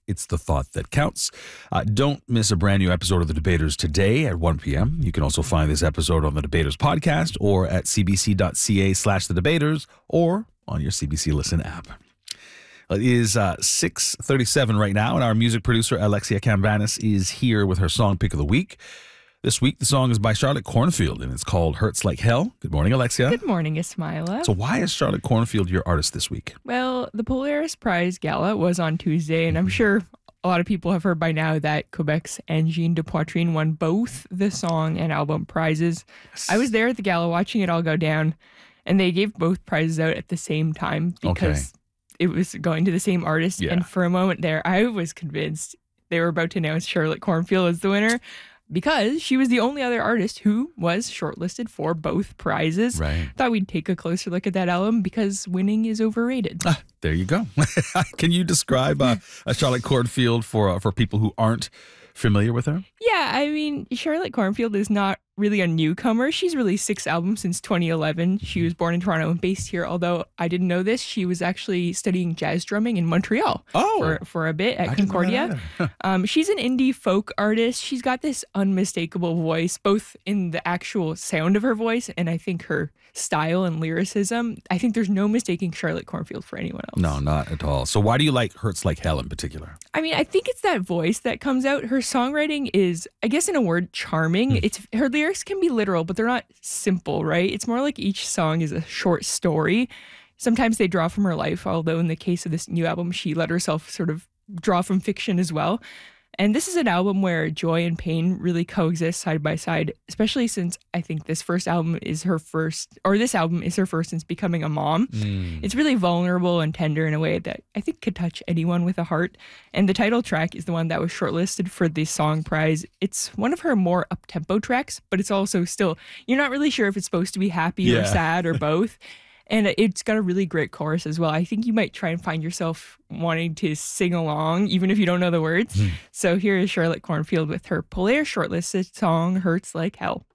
It's the thought that counts. Don't miss a brand new episode of The Debaters today at 1 p.m. You can also find this episode on The Debaters podcast or at cbc.ca/The Debaters or on your CBC Listen app. It is 6:37 right now, and our music producer, Alexia Cambanis, is here with her song pick of the week. This week, the song is by Charlotte Cornfield, and it's called Hurts Like Hell. Good morning, Alexia. Good morning, Ismaila. So why is Charlotte Cornfield your artist this week? Well, the Polaris Prize Gala was on Tuesday, and I'm sure a lot of people have heard by now that Quebec's Angine de Poitrine won both the song and album prizes. I was there at the gala watching it all go down, and they gave both prizes out at the same time because it was going to the same artist. Yeah. And for a moment there, I was convinced they were about to announce Charlotte Cornfield as the winner, because she was the only other artist who was shortlisted for both prizes. Right. Thought we'd take a closer look at that album because winning is overrated. There you go. Can you describe a Charlotte Cornfield for people who aren't familiar with her? Yeah, I mean, Charlotte Cornfield is not really a newcomer. She's released 6 albums since 2011. She was born in Toronto and based here, although I didn't know this. She was actually studying jazz drumming in Montreal for a bit at Concordia. She's an indie folk artist. She's got this unmistakable voice, both in the actual sound of her voice and I think her style and lyricism. I think there's no mistaking Charlotte Cornfield for anyone else. No, not at all. So why do you like Hurts Like Hell in particular? I mean, I think it's that voice that comes out. Her songwriting is, I guess in a word, charming. It's her lyrics can be literal, but they're not simple, right? It's more like each song is a short story. Sometimes they draw from her life, although in the case of this new album, she let herself sort of draw from fiction as well. And this is an album where joy and pain really coexist side by side, especially since I think this album is her first since becoming a mom. It's really vulnerable and tender in a way that I think could touch anyone with a heart. And the title track is the one that was shortlisted for the song prize. It's one of her more up-tempo tracks, but it's also still, you're not really sure if it's supposed to be happy or sad or both. And it's got a really great chorus as well. I think you might try and find yourself wanting to sing along, even if you don't know the words. So here is Charlotte Cornfield with her Polaris shortlisted song, Hurts Like Hell.